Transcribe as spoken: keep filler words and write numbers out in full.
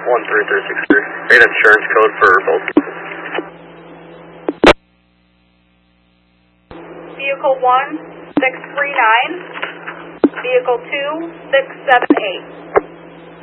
one three three six three. State insurance code for both vehicles. Vehicle one, six three nine. Vehicle two, six seven eight.